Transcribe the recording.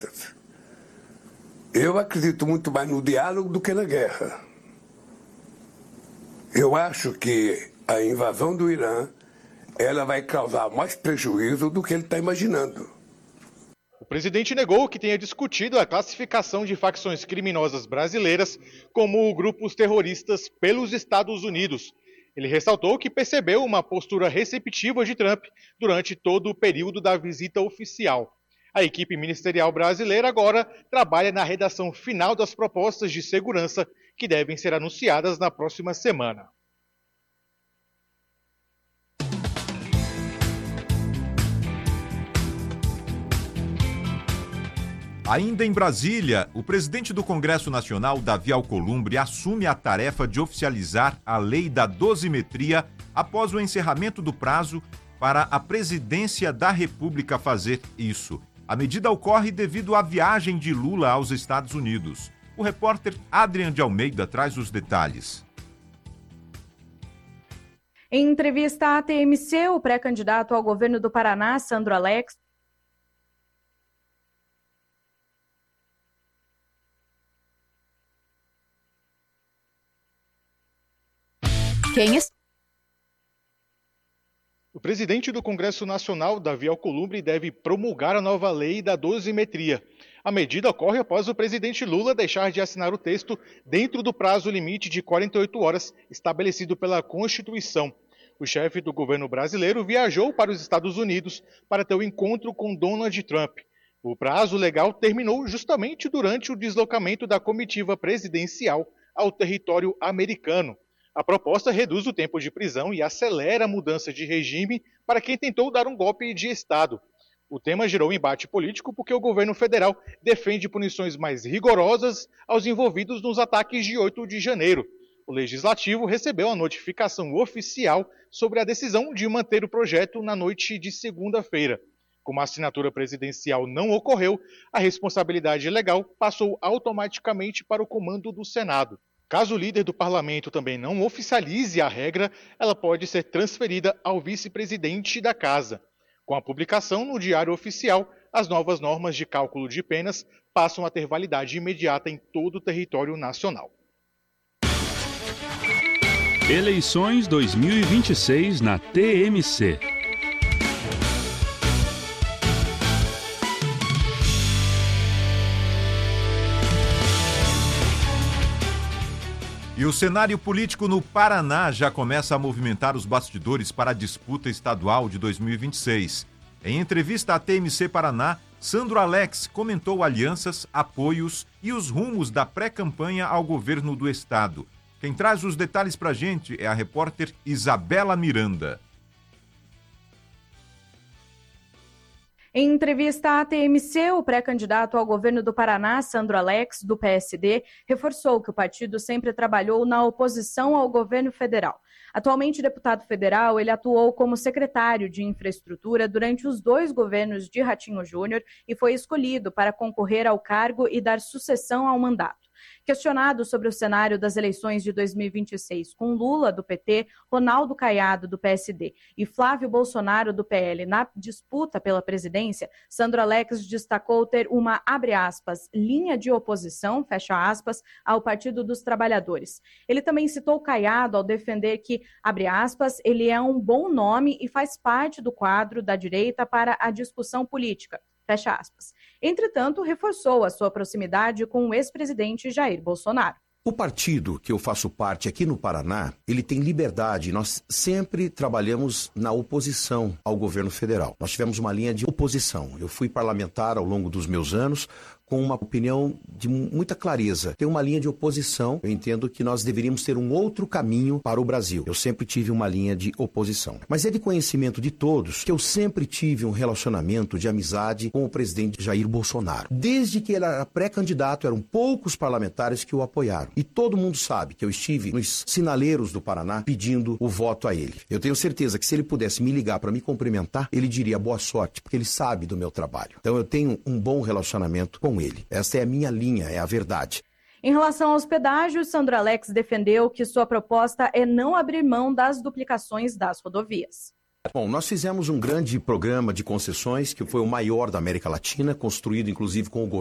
Eu acredito muito mais no diálogo do que na guerra. Eu acho que a invasão do Irã, ela vai causar mais prejuízo do que ele está imaginando. O presidente negou que tenha discutido a classificação de facções criminosas brasileiras como grupos terroristas pelos Estados Unidos. Ele ressaltou que percebeu uma postura receptiva de Trump durante todo o período da visita oficial. A equipe ministerial brasileira agora trabalha na redação final das propostas de segurança que devem ser anunciadas na próxima semana. Ainda em Brasília, o presidente do Congresso Nacional, Davi Alcolumbre, assume a tarefa de oficializar a lei da dosimetria após o encerramento do prazo para a presidência da República fazer isso. A medida ocorre devido à viagem de Lula aos Estados Unidos. O repórter Adrian de Almeida traz os detalhes. Em entrevista à TMC, o pré-candidato ao governo do Paraná, Sandro Alex, O presidente do Congresso Nacional, Davi Alcolumbre, deve promulgar a nova lei da dosimetria. A medida ocorre após o presidente Lula deixar de assinar o texto dentro do prazo limite de 48 horas estabelecido pela Constituição. O chefe do governo brasileiro viajou para os Estados Unidos para ter um encontro com Donald Trump. O prazo legal terminou justamente durante o deslocamento da comitiva presidencial ao território americano. A proposta reduz o tempo de prisão e acelera a mudança de regime para quem tentou dar um golpe de Estado. O tema gerou embate político porque o governo federal defende punições mais rigorosas aos envolvidos nos ataques de 8 de janeiro. O Legislativo recebeu a notificação oficial sobre a decisão de manter o projeto na noite de segunda-feira. Como a assinatura presidencial não ocorreu, a responsabilidade legal passou automaticamente para o comando do Senado. Caso o líder do parlamento também não oficialize a regra, ela pode ser transferida ao vice-presidente da casa. Com a publicação no Diário Oficial, as novas normas de cálculo de penas passam a ter validade imediata em todo o território nacional. Eleições 2026 na TMC. E o cenário político no Paraná já começa a movimentar os bastidores para a disputa estadual de 2026. Em entrevista à TMC Paraná, Sandro Alex comentou alianças, apoios e os rumos da pré-campanha ao governo do estado. Quem traz os detalhes para a gente é a repórter Isabela Miranda. Em entrevista à TMC, o pré-candidato ao governo do Paraná, Sandro Alex, do PSD, reforçou que o partido sempre trabalhou na oposição ao governo federal. Atualmente deputado federal, ele atuou como secretário de infraestrutura durante os 2 governos de Ratinho Júnior e foi escolhido para concorrer ao cargo e dar sucessão ao mandato. Questionado sobre o cenário das eleições de 2026, com Lula, do PT, Ronaldo Caiado, do PSD e Flávio Bolsonaro, do PL, na disputa pela presidência, Sandro Alex destacou ter uma, abre aspas, linha de oposição, fecha aspas, ao Partido dos Trabalhadores. Ele também citou Caiado ao defender que, abre aspas, ele é um bom nome e faz parte do quadro da direita para a discussão política. Fecha aspas. Entretanto, reforçou a sua proximidade com o ex-presidente Jair Bolsonaro. O partido que eu faço parte aqui no Paraná, ele tem liberdade. Nós sempre trabalhamos na oposição ao governo federal. Nós tivemos uma linha de oposição. Eu fui parlamentar ao longo dos meus anos com uma opinião de muita clareza. Tem uma linha de oposição. Eu entendo que nós deveríamos ter um outro caminho para o Brasil. Eu sempre tive uma linha de oposição. Mas é de conhecimento de todos que eu sempre tive um relacionamento de amizade com o presidente Jair Bolsonaro. Desde que ele era pré-candidato, eram poucos parlamentares que o apoiaram. E todo mundo sabe que eu estive nos sinaleiros do Paraná pedindo o voto a ele. Eu tenho certeza que se ele pudesse me ligar para me cumprimentar, ele diria boa sorte, porque ele sabe do meu trabalho. Então eu tenho um bom relacionamento com ele. Essa é a minha linha, é a verdade. Em relação aos pedágios, Sandro Alex defendeu que sua proposta é não abrir mão das duplicações das rodovias. Bom, nós fizemos um grande programa de concessões, que foi o maior da América Latina, construído inclusive com o